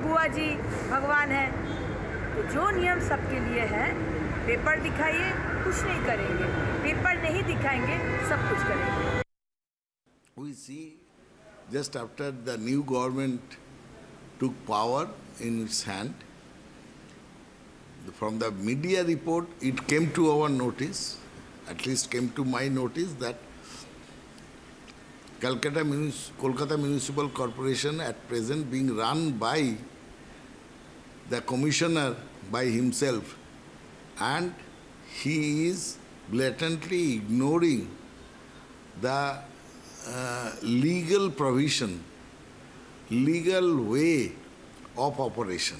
बुआ जी भगवान है। तो जो नियम सबके लिए है, पेपर दिखाइए, कुछ नहीं करेंगे, पेपर नहीं दिखाएंगे, सब कुछ करेंगे। We see just after the new government took power in its hand, from the media report, it came to our notice, at least came to my notice, that Kolkata Municipal Corporation at present being run by the commissioner by himself, and he is blatantly ignoring the legal provision, legal way of operation.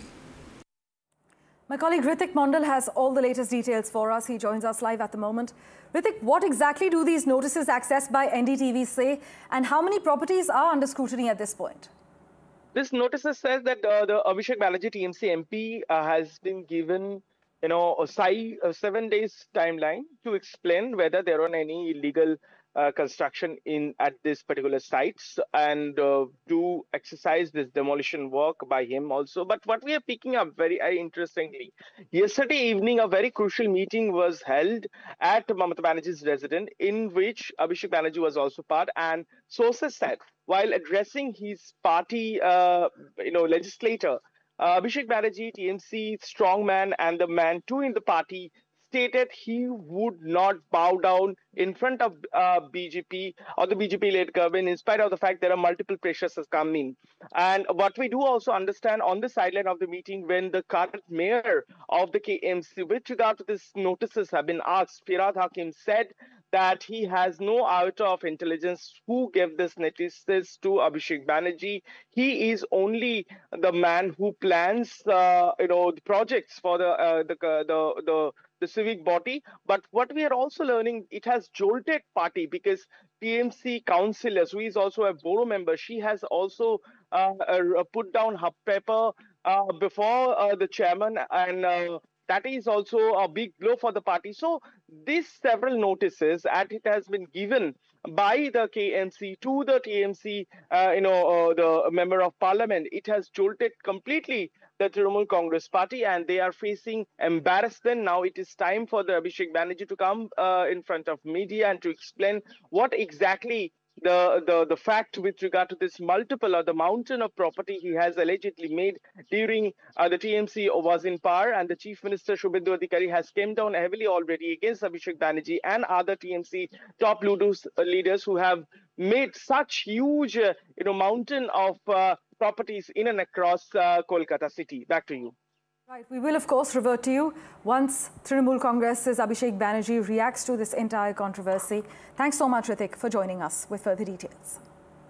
My colleague Ritik Mondal has all the latest details for us. He joins us live at the moment. Ritik, what exactly do these notices accessed by NDTV say, and how many properties are under scrutiny at this point? This notice says that the Abhishek Banerjee TMC MP has been given, a 7 days timeline to explain whether there are any illegal construction at this particular sites, and to exercise this demolition work by him also. But what we are picking up very interestingly, yesterday evening a very crucial meeting was held at Mamata Banerjee's residence, in which Abhishek Banerjee was also part, and sources said while addressing his party legislator, Abhishek Banerjee, TMC strongman and the man too in the party, stated he would not bow down in front of BJP or the BJP-led government, in spite of the fact there are multiple pressures has come in. And what we do also understand on the sideline of the meeting, when the current mayor of the KMC, with regard to these notices have been asked, Firhad Hakim said that he has no iota of intelligence who gave this notices to Abhishek Banerjee. He is only the man who plans, the projects for the civic body. But what we are also learning, it has jolted party, because TMC councillors, who is also a Boro member, she has also put down her paper before the chairman, and that is also a big blow for the party. So these several notices, and it has been given by the KMC to the TMC, the member of parliament, it has jolted completely the Trinamool Congress party, and they are facing embarrassment. Now it is time for the Abhishek Banerjee to come in front of media and to explain what exactly the fact with regard to this multiple or the mountain of property he has allegedly made during the TMC was in power. And the Chief Minister Shubhendu Adhikari has come down heavily already against Abhishek Banerjee and other TMC top leaders who have made such huge mountain of properties in and across Kolkata city. Back to you. Right, we will of course revert to you once Trinamool Congress's Abhishek Banerjee reacts to this entire controversy. Thanks so much, Ritik, for joining us with further details.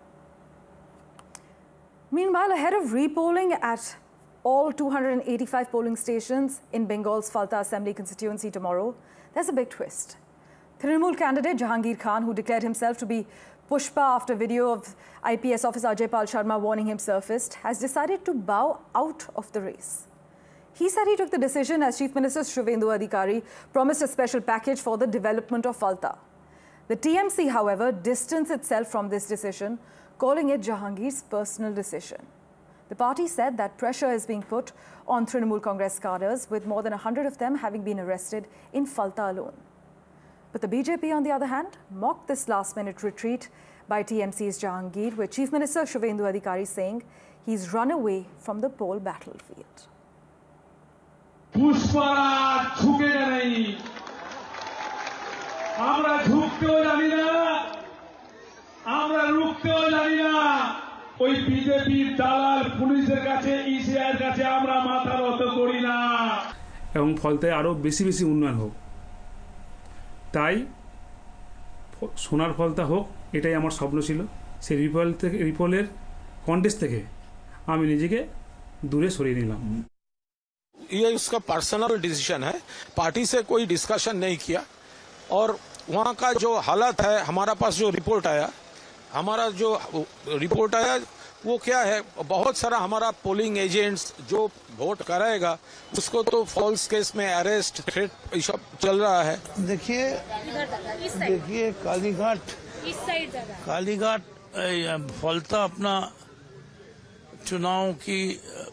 Meanwhile, ahead of repolling at all 285 polling stations in Bengal's Falta Assembly constituency tomorrow, there's a big twist. Trinamool candidate Jahangir Khan, who declared himself to be Pushpa after video of IPS officer Ajay Pal Sharma warning him surfaced, has decided to bow out of the race. He said he took the decision as Chief Minister Shubhendu Adhikari promised a special package for the development of Falta. The TMC, however, distanced itself from this decision, calling it Jahangir's personal decision. The party said that pressure is being put on Trinamool Congress cadres, with more than 100 of them having been arrested in Falta alone. But the BJP, on the other hand, mocked this last-minute retreat by TMC's Jahangir, with Chief Minister Shubhendu Adhikari saying he's run away from the poll battlefield. পুষ্পারা ঝুঁকে নেই, আমরা ঝুঁকতেও জানি না, আমরা রুখতেও জানি না। ওই বিজেপির দালাল পুলিশের কাছে, ইসিআইয়ের কাছে আমরা মাথা নত করি না। এবং ফলতে আরো বেশি বেশি উন্নয়ন হোক, তাই সোনার ফলতা হোক, এটাই আমার স্বপ্ন ছিল। সেই রিপোলের কন্টেস্ট থেকে আমি নিজেকে দূরে সরিয়ে নিলাম। ये उसका पर्सनल डिसीजन है, पार्टी से कोई डिस्कशन नहीं किया। और वहाँ का जो हालत है, हमारा पास जो रिपोर्ट आया वो क्या है, बहुत सारा हमारा पोलिंग एजेंट्स जो वोट कराएगा उसको तो फॉल्स केस में अरेस्ट थ्रेट ये सब चल रहा है। देखिए कालीघाट फलता अपना चुनाव की